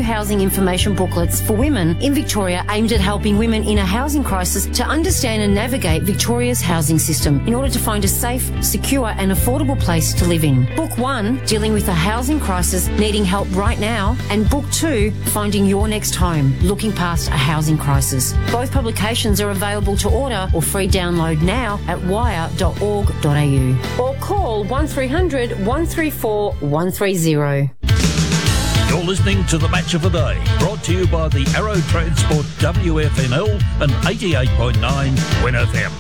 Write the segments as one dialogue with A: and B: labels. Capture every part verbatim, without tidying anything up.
A: housing information booklets for women in Victoria aimed at helping women in a housing crisis to understand and navigate Victoria's housing system in order to find a safe, secure and affordable place to live in. Book one, dealing with a housing crisis needing help right now, and Book two, finding your next home, looking past a housing crisis. Both publications are available to order or free download now at wire dot org dot a u or call one three hundred, one three four, one three zero.
B: You're listening to The Match of the Day, brought to you by the Arrow Transport W F M L and eighty-eight point nine Win F M.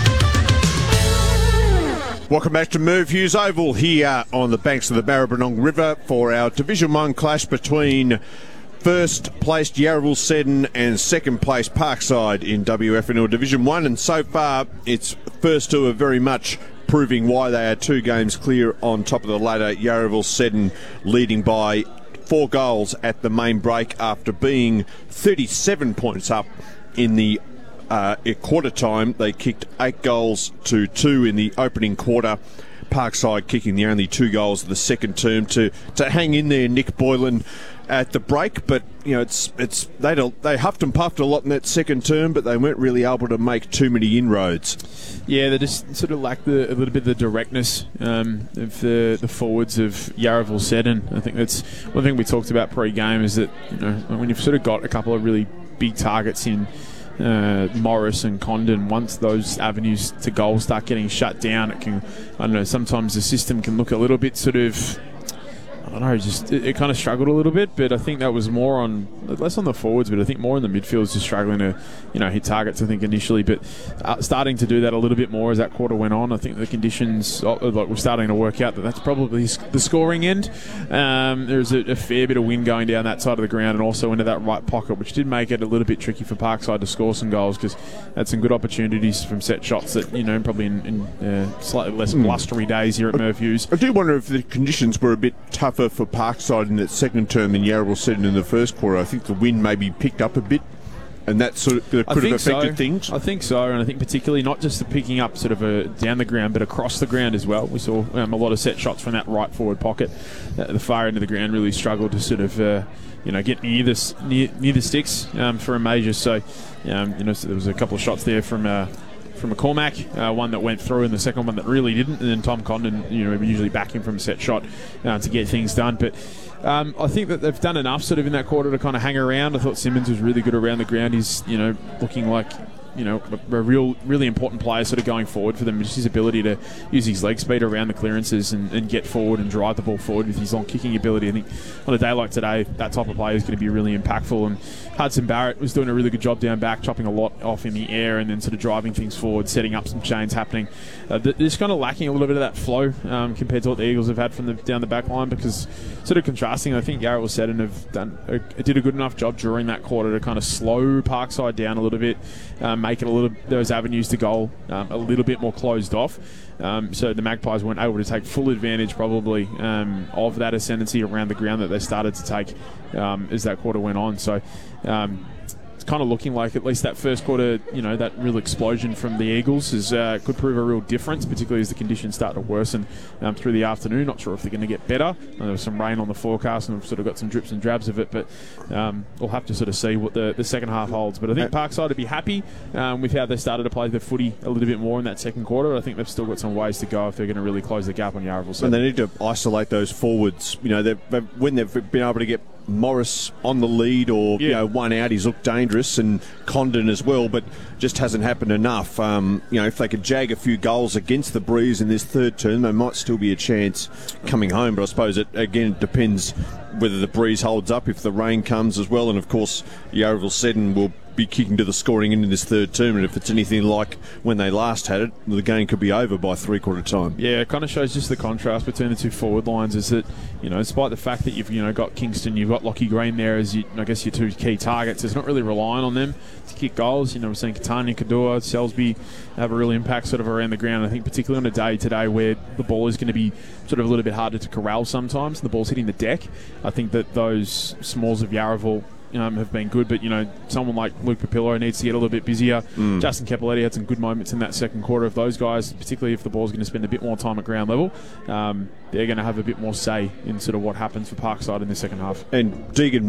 C: Welcome back to Merv Hughes Oval here on the banks of the Maribyrnong River for our Division one clash between first placed Yarraville Seddon and second placed Parkside in W F N L Division one, and so far its first two are very much proving why they are two games clear on top of the ladder. Yarraville Seddon leading by four goals at the main break after being thirty-seven points up in the uh, quarter time. They kicked eight goals to two in the opening quarter. Parkside kicking the only two goals of the second term to, to hang in there, Nick Boylan, at the break. But you know, it's it's they they huffed and puffed a lot in that second term, but they weren't really able to make too many inroads.
D: Yeah, they just sort of lacked the, a little bit of the directness um, of the, the forwards of Yarraville Seddon. I think that's one thing we talked about pre-game, is that, you know, when you've sort of got a couple of really big targets in Uh, Morris and Condon, once those avenues to goal start getting shut down, it can, I don't know, sometimes the system can look a little bit sort of, I don't know, just it, it kind of struggled a little bit. But I think that was more on, less on the forwards, but I think more in the midfield, just struggling to, you know, hit targets, I think, initially, but uh, starting to do that a little bit more as that quarter went on. I think the conditions, uh, like, were starting to work out that that's probably the scoring end. Um, there's a, a fair bit of wind going down that side of the ground and also into that right pocket, which did make it a little bit tricky for Parkside to score some goals, because had some good opportunities from set shots that, you know, probably in, in uh, slightly less blustery days here at Merv Hughes.
C: I do wonder if the conditions were a bit tougher for Parkside in that second term than Yarraville Seddon in the first quarter. I think the wind maybe picked up a bit, and that sort of could have affected
D: so.
C: things.
D: I think so, and I think particularly not just the picking up sort of a down the ground, but across the ground as well. We saw um, a lot of set shots from that right forward pocket at the far end of the ground. Really struggled to sort of uh, you know, get near the near, near the sticks um, for a major. So um, you know, so there was a couple of shots there from. Uh, From McCormack, uh, one that went through and the second one that really didn't, and then Tom Condon, you know, usually back him from a set shot uh, to get things done. But um, I think that they've done enough sort of in that quarter to kind of hang around. I thought Simmons was really good around the ground. He's, you know, looking like, you know, a, a real, really important player sort of going forward for them. Just his ability to use his leg speed around the clearances and, and get forward and drive the ball forward with his long kicking ability. I think on a day like today, that type of player is going to be really impactful. And Hudson Barrett was doing a really good job down back, chopping a lot off in the air and then sort of driving things forward, setting up some chains happening. Uh, they're just kind of lacking a little bit of that flow um, compared to what the Eagles have had from the down the back line, because sort of contrasting, I think Yarraville Seddon have done a, did a good enough job during that quarter to kind of slow Parkside down a little bit, um, make it a little, those avenues to goal um, a little bit more closed off. Um, so the Magpies weren't able to take full advantage probably um, of that ascendancy around the ground that they started to take um, as that quarter went on. So um, it's kind of looking like at least that first quarter, you know, that real explosion from the Eagles is uh, could prove a real difference, particularly as the conditions start to worsen um, through the afternoon. Not sure if they're going to get better. Uh, there was some rain on the forecast and we've sort of got some drips and drabs of it, but um, we'll have to sort of see what the, the second half holds. But I think Parkside would be happy um, with how they started to play the footy a little bit more in that second quarter. I think they've still got some ways to go if they're going to really close the gap on Yarraville.
C: And they need to isolate those forwards. You know, they've, they've, when they've been able to get Morris on the lead or, yeah. you know, one out, he's looked dangerous, and Condon as well, but just hasn't happened enough. Um, you know, if they could jag a few goals against the Breeze in this third term, they might still be a chance coming home. But I suppose it, again, it depends whether the Breeze holds up, if the rain comes as well. And, of course, Yarraville Seddon will be kicking to the scoring end in this third term, and if it's anything like when they last had it, the game could be over by three-quarter time.
D: Yeah, it kind of shows just the contrast between the two forward lines, is that, you know, despite the fact that you've, you know, got Kingston, you've got Lockie Green there as, you, I guess, your two key targets, it's not really relying on them to kick goals. You know, we're seeing Catania, Kadua, Selsby have a real impact sort of around the ground. I think particularly on a day today where the ball is going to be sort of a little bit harder to corral sometimes, and the ball's hitting the deck, I think that those smalls of Yarraville Um, have been good, but, you know, someone like Luke Papillo needs to get a little bit busier. Mm. Justin Capoletti had some good moments in that second quarter. Of those guys, particularly if the ball's going to spend a bit more time at ground level, um, they're going to have a bit more say in sort of what happens for Parkside in the second half.
C: And Deegan